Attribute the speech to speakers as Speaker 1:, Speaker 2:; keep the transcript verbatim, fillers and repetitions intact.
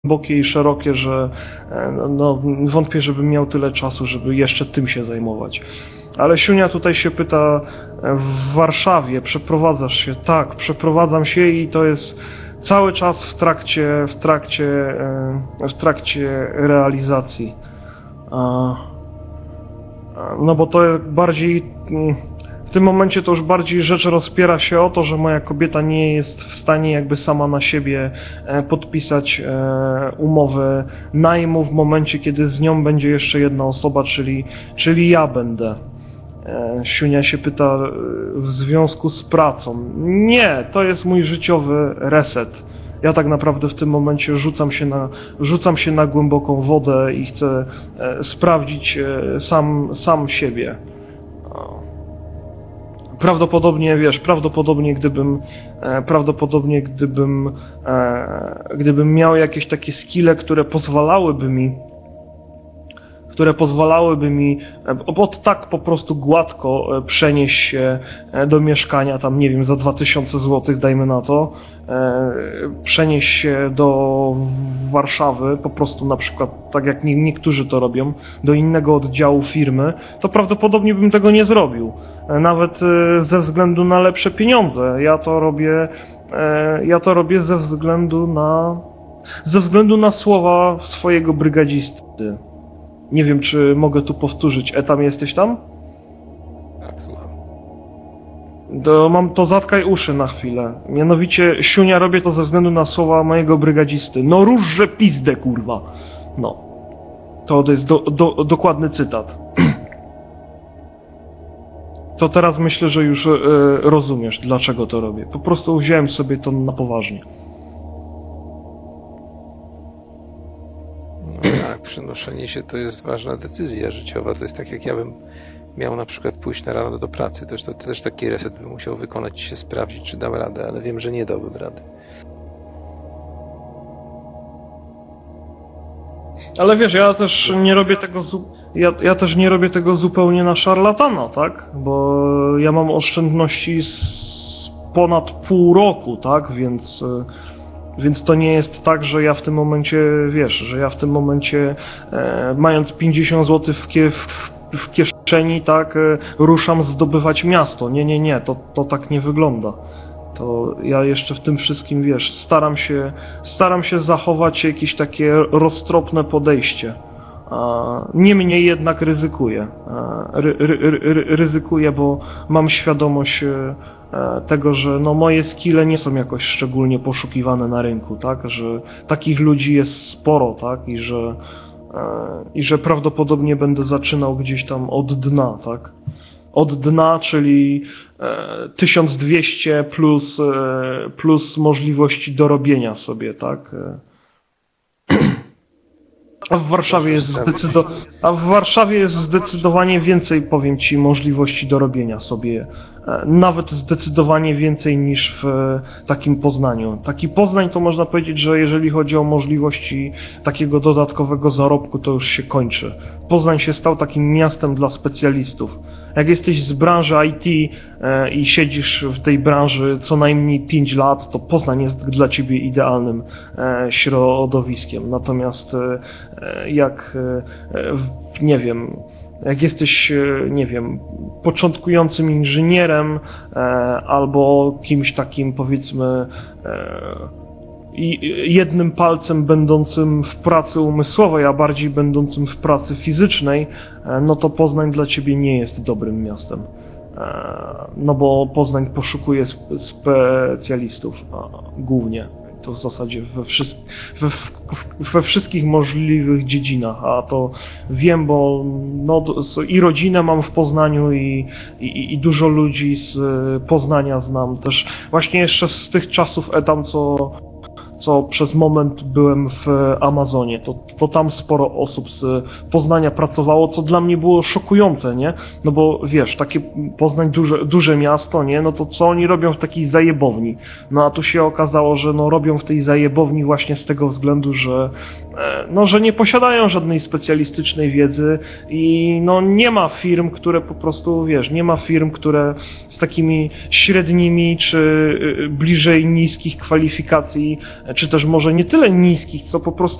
Speaker 1: głębokie i szerokie, że no, wątpię, żebym miał tyle czasu, żeby jeszcze tym się zajmować. Ale Siunia tutaj się pyta, w Warszawie przeprowadzasz się? Tak, przeprowadzam się i to jest cały czas w trakcie, w trakcie, w trakcie realizacji. No bo to bardziej, w tym momencie to już bardziej rzecz rozpiera się o to, że moja kobieta nie jest w stanie jakby sama na siebie podpisać umowę najmu w momencie, kiedy z nią będzie jeszcze jedna osoba, czyli, czyli ja będę. Siunia się pyta, w związku z pracą. Nie, to jest mój życiowy reset. Ja tak naprawdę w tym momencie rzucam się na, rzucam się na głęboką wodę i chcę e, sprawdzić e, sam, sam siebie. Prawdopodobnie, wiesz, prawdopodobnie gdybym, e, prawdopodobnie gdybym, e, gdybym miał jakieś takie skille, które pozwalałyby mi które pozwalałyby mi od tak po prostu gładko przenieść się do mieszkania, tam nie wiem, za dwa tysiące złotych, dajmy na to, przenieść się do Warszawy, po prostu na przykład, tak jak niektórzy to robią, do innego oddziału firmy, to prawdopodobnie bym tego nie zrobił. Nawet ze względu na lepsze pieniądze. Ja to robię, ja to robię ze względu na, ze względu na słowa swojego brygadzisty. Nie wiem, czy mogę tu powtórzyć. E, tam jesteś tam?
Speaker 2: Tak, słucham.
Speaker 1: To mam to zatkaj uszy na chwilę. Mianowicie, Siunia, robię to ze względu na słowa mojego brygadzisty. No różże pizdę, kurwa. No. To jest do, do, dokładny cytat. To teraz myślę, że już e, rozumiesz, dlaczego to robię. Po prostu wziąłem sobie to na poważnie.
Speaker 2: No tak, przenoszenie się to jest ważna decyzja życiowa. To jest tak, jak ja bym miał na przykład pójść na rano do pracy. To, to, to też taki reset bym musiał wykonać i się sprawdzić, czy dam radę, ale wiem, że nie dałbym rady.
Speaker 1: Ale wiesz, ja też nie robię tego ja, ja też nie robię tego zupełnie na szarlatana, tak? Bo ja mam oszczędności z ponad pół roku, tak? Więc Więc to nie jest tak, że ja w tym momencie, wiesz, że ja w tym momencie, e, mając pięćdziesiąt złotych w, kie, w, w kieszeni, tak, e, ruszam zdobywać miasto. Nie, nie, nie, to, to tak nie wygląda. To ja jeszcze w tym wszystkim, wiesz, staram się, staram się zachować jakieś takie roztropne podejście. Niemniej jednak ryzykuję. Ry, ry, ry, ryzykuję, bo mam świadomość tego, że no moje skille nie są jakoś szczególnie poszukiwane na rynku, tak, że takich ludzi jest sporo, tak, i że i że prawdopodobnie będę zaczynał gdzieś tam od dna, tak. Od dna, czyli tysiąc dwieście plus, plus możliwości dorobienia sobie, tak. A w Warszawie jest zdecydo... A w Warszawie jest zdecydowanie więcej, powiem ci, możliwości dorobienia sobie. Nawet zdecydowanie więcej niż w takim Poznaniu. Taki Poznań to można powiedzieć, że jeżeli chodzi o możliwości takiego dodatkowego zarobku, to już się kończy. Poznań się stał takim miastem dla specjalistów. Jak jesteś z branży I T e, i siedzisz w tej branży co najmniej pięć lat, to Poznań jest dla ciebie idealnym e, środowiskiem. Natomiast e, jak, e, nie wiem, jak jesteś, nie wiem, początkującym inżynierem e, albo kimś takim, powiedzmy, e, i jednym palcem będącym w pracy umysłowej, a bardziej będącym w pracy fizycznej, no to Poznań dla ciebie nie jest dobrym miastem. No bo Poznań poszukuje spe- specjalistów głównie. To w zasadzie we, wszy- we, we wszystkich możliwych dziedzinach, a to wiem, bo no, i rodzinę mam w Poznaniu i, i, i dużo ludzi z Poznania znam. Też właśnie jeszcze z tych czasów etam, co co przez moment byłem w Amazonie, to, to tam sporo osób z Poznania pracowało, co dla mnie było szokujące, nie? No bo wiesz, takie Poznań duże, duże miasto, nie? No to co oni robią w takiej zajebowni? No a tu się okazało, że no robią w tej zajebowni właśnie z tego względu, że no, że nie posiadają żadnej specjalistycznej wiedzy i no nie ma firm, które po prostu, wiesz, nie ma firm, które z takimi średnimi czy bliżej niskich kwalifikacji, czy też może nie tyle niskich, co po prostu